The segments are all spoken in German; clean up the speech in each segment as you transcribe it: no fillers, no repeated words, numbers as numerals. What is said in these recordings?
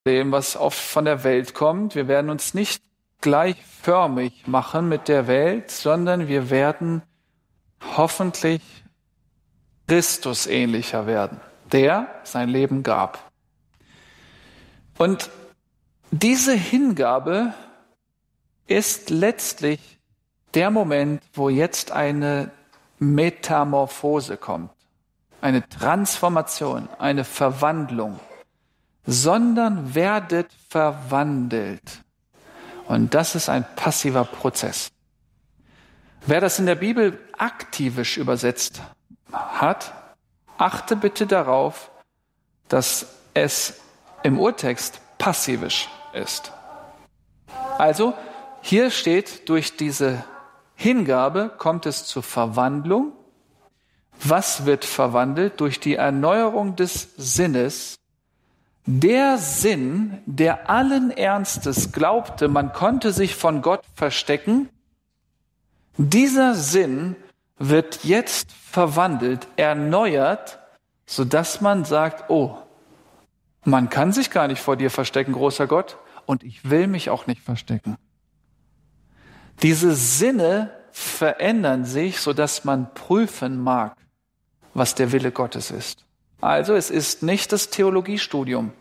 dem, was oft von der Welt kommt. Wir werden uns nicht gleichförmig machen mit der Welt, sondern wir werden hoffentlich Christus ähnlicher werden, der sein Leben gab. Und diese Hingabe ist letztlich der Moment, wo jetzt eine Metamorphose kommt, eine Transformation, eine Verwandlung, sondern werdet verwandelt. Und das ist ein passiver Prozess. Wer das in der Bibel aktivisch übersetzt hat, achte bitte darauf, dass es im Urtext passivisch ist. Also, hier steht, durch diese Hingabe kommt es zur Verwandlung. Was wird verwandelt? Durch die Erneuerung des Sinnes. Der Sinn, der allen Ernstes glaubte, man konnte sich von Gott verstecken, dieser Sinn wird jetzt verwandelt, erneuert, sodass man sagt, oh, man kann sich gar nicht vor dir verstecken, großer Gott, und ich will mich auch nicht verstecken. Diese Sinne verändern sich, sodass man prüfen mag, was der Wille Gottes ist. Also es ist nicht das Theologiestudium.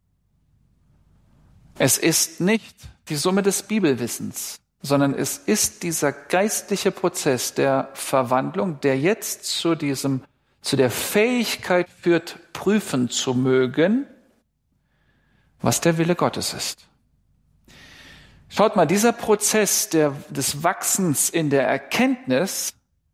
Es ist nicht die Summe des Bibelwissens, sondern es ist dieser geistliche Prozess der Verwandlung, der jetzt zu der Fähigkeit führt, prüfen zu mögen, was der Wille Gottes ist. Schaut mal, dieser Prozess des Wachsens in der Erkenntnis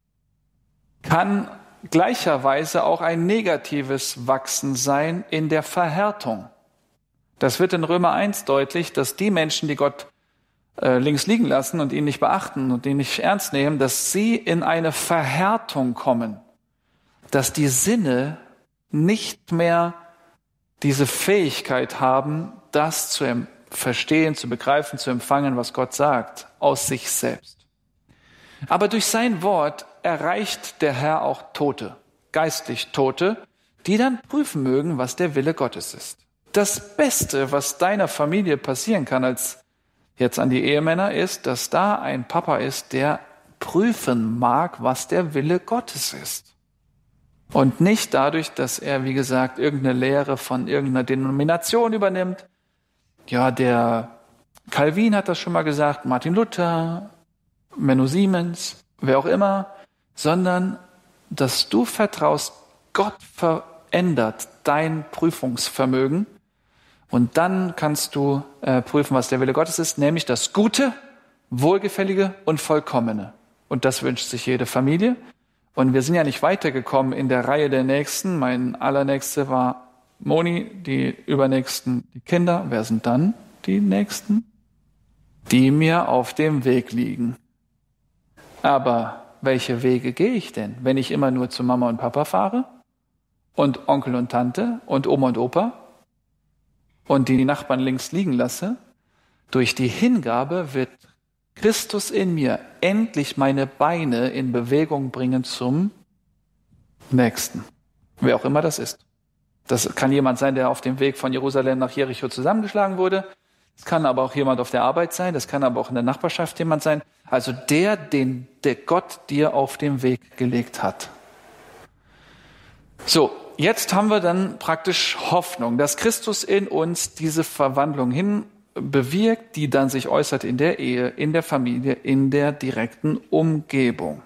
kann gleicherweise auch ein negatives Wachsen sein in der Verhärtung. Das wird in Römer 1 deutlich, dass die Menschen, die Gott links liegen lassen und ihn nicht beachten und ihn nicht ernst nehmen, dass sie in eine Verhärtung kommen, dass die Sinne nicht mehr diese Fähigkeit haben, das zu verstehen, zu begreifen, zu empfangen, was Gott sagt, aus sich selbst. Aber durch sein Wort erreicht der Herr auch Tote, geistlich Tote, die dann prüfen mögen, was der Wille Gottes ist. Das Beste, was deiner Familie passieren kann, als jetzt an die Ehemänner, ist, dass da ein Papa ist, der prüfen mag, was der Wille Gottes ist. Und nicht dadurch, dass er, wie gesagt, irgendeine Lehre von irgendeiner Denomination übernimmt. Ja, der Calvin hat das schon mal gesagt, Martin Luther, Menno Siemens, wer auch immer, sondern dass du vertraust, Gott verändert dein Prüfungsvermögen und dann kannst du prüfen, was der Wille Gottes ist, nämlich das Gute, Wohlgefällige und Vollkommene. Und das wünscht sich jede Familie. Und wir sind ja nicht weitergekommen in der Reihe der Nächsten. Mein allernächste war Moni, die übernächsten die Kinder. Wer sind dann die Nächsten? Die mir auf dem Weg liegen. Aber welche Wege gehe ich denn, wenn ich immer nur zu Mama und Papa fahre und Onkel und Tante und Oma und Opa und die Nachbarn links liegen lasse? Durch die Hingabe wird Christus in mir endlich meine Beine in Bewegung bringen zum Nächsten. Wer auch immer das ist. Das kann jemand sein, der auf dem Weg von Jerusalem nach Jericho zusammengeschlagen wurde. Es kann aber auch jemand auf der Arbeit sein. Das kann aber auch in der Nachbarschaft jemand sein. Also der Gott dir auf den Weg gelegt hat. So, jetzt haben wir dann praktisch Hoffnung, dass Christus in uns diese Verwandlung bewirkt, die dann sich äußert in der Ehe, in der Familie, in der direkten Umgebung.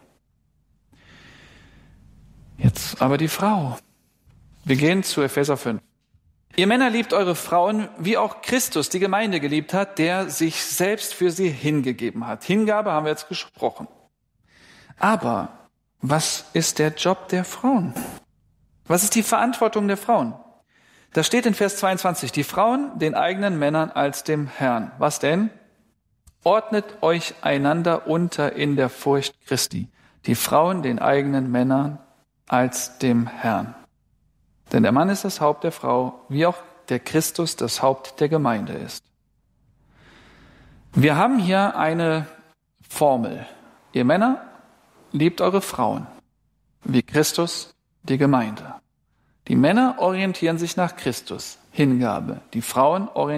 Jetzt aber die Frau. Wir gehen zu Epheser 5. Ihr Männer liebt eure Frauen, wie auch Christus die Gemeinde geliebt hat, der sich selbst für sie hingegeben hat. Hingabe haben wir jetzt gesprochen. Aber was ist der Job der Frauen? Was ist die Verantwortung der Frauen? Da steht in Vers 22, die Frauen den eigenen Männern als dem Herrn. Was denn? Ordnet euch einander unter in der Furcht Christi. Die Frauen den eigenen Männern als dem Herrn. Denn der Mann ist das Haupt der Frau, wie auch der Christus das Haupt der Gemeinde ist. Wir haben hier eine Formel. Ihr Männer, liebt eure Frauen, wie Christus die Gemeinde. Die Männer orientieren sich nach Christus. Hingabe. Die Frauen